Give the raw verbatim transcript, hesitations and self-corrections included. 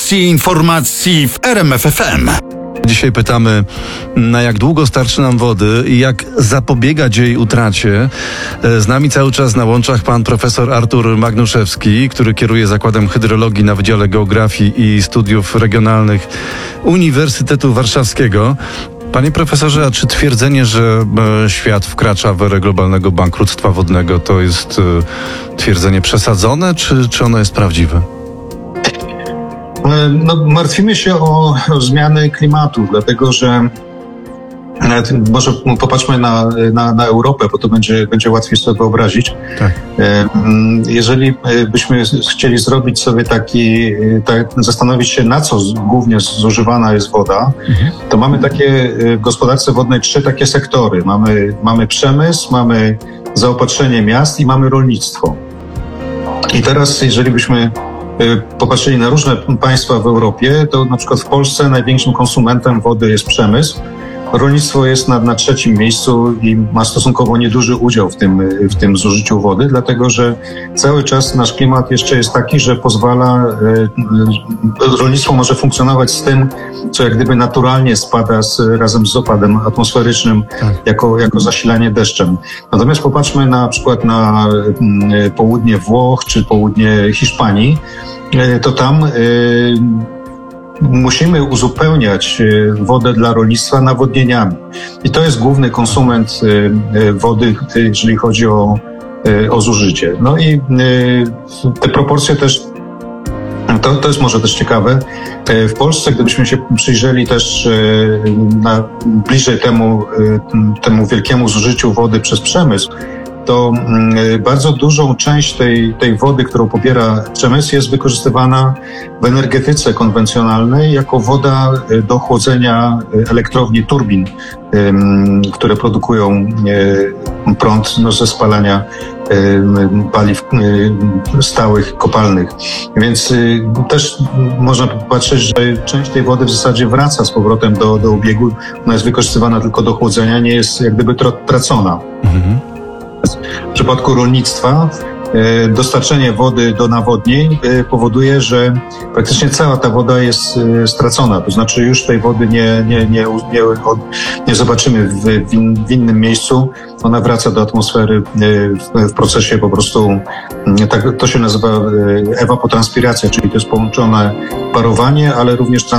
stacji informacji w R M F F M. Dzisiaj pytamy, na jak długo starczy nam wody i jak zapobiegać jej utracie. Z nami cały czas na łączach pan profesor Artur Magnuszewski, który kieruje Zakładem Hydrologii na Wydziale Geografii i Studiów Regionalnych Uniwersytetu Warszawskiego. Panie profesorze, a czy twierdzenie, że świat wkracza w erę globalnego bankructwa wodnego, to jest twierdzenie przesadzone, czy, czy ono jest prawdziwe? No, martwimy się o, o zmiany klimatu, dlatego że może popatrzmy na, na, na Europę, bo to będzie, będzie łatwiej sobie wyobrazić. Tak. Jeżeli byśmy chcieli zrobić sobie taki, tak, zastanowić się, na co głównie zużywana jest woda, mhm. to mamy takie w gospodarce wodnej trzy takie sektory. Mamy, mamy przemysł, mamy zaopatrzenie miast i mamy rolnictwo. I teraz, jeżeli byśmy popatrzyli na różne państwa w Europie, to na przykład w Polsce największym konsumentem wody jest przemysł. Rolnictwo jest na, na trzecim miejscu i ma stosunkowo nieduży udział w tym, w tym zużyciu wody, dlatego że cały czas nasz klimat jeszcze jest taki, że pozwala, rolnictwo może funkcjonować z tym, co jak gdyby naturalnie spada z, razem z opadem atmosferycznym jako, jako zasilanie deszczem. Natomiast popatrzmy na przykład na południe Włoch czy południe Hiszpanii, to tam musimy uzupełniać wodę dla rolnictwa nawodnieniami. I to jest główny konsument wody, jeżeli chodzi o, o zużycie. No i te proporcje też, to, to jest może też ciekawe. W Polsce, gdybyśmy się przyjrzeli też na, bliżej temu, temu wielkiemu zużyciu wody przez przemysł, to bardzo dużą część tej, tej wody, którą pobiera przemysł, jest wykorzystywana w energetyce konwencjonalnej jako woda do chłodzenia elektrowni turbin, które produkują prąd no, ze spalania paliw stałych, kopalnych. Więc też można patrzeć, że część tej wody w zasadzie wraca z powrotem do, do obiegu. Ona jest wykorzystywana tylko do chłodzenia, nie jest jak gdyby tracona. Mhm. W przypadku rolnictwa dostarczenie wody do nawodnień powoduje, że praktycznie cała ta woda jest stracona. To znaczy już tej wody nie, nie, nie, nie, nie zobaczymy w, w innym miejscu. Ona wraca do atmosfery w procesie po prostu, tak, to się nazywa ewapotranspiracja, czyli to jest połączone parowanie, ale również